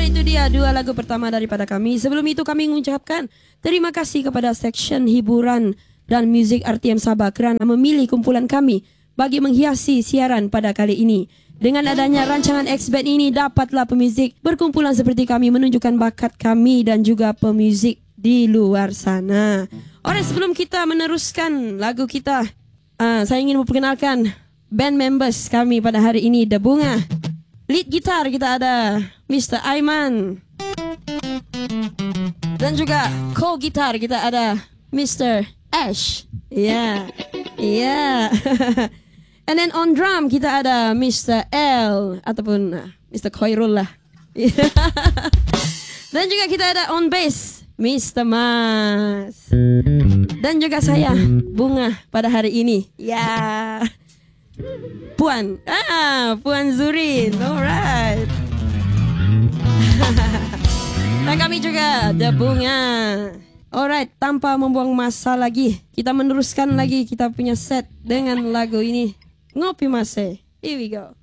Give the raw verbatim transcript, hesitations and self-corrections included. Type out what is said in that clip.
itu dia dua lagu pertama daripada kami. Sebelum itu kami mengucapkan terima kasih kepada Seksyen Hiburan dan Muzik R T M Sabah kerana memilih kumpulan kami bagi menghiasi siaran pada kali ini. Dengan adanya rancangan X-Band ini, dapatlah pemuzik berkumpulan seperti kami menunjukkan bakat kami dan juga pemuzik di luar sana. Alright, sebelum kita meneruskan lagu kita, uh, saya ingin memperkenalkan band members kami pada hari ini, The Bunga. Lead gitar kita ada Mister Aiman. Dan juga co-gitar kita ada Mister Ash. Yeah. Yeah. And then on drum kita ada Mister L ataupun uh, Mister Khairul lah. Dan juga kita ada on bass Mister Mas. Dan juga saya Bunga pada hari ini. Ya. Yeah. Puan. Ah, Puan Zurin. Alright. Dan kami juga The Bunga. Alright, tanpa membuang masa lagi, kita meneruskan lagi kita punya set dengan lagu ini. Ngopi Mase. Here we go.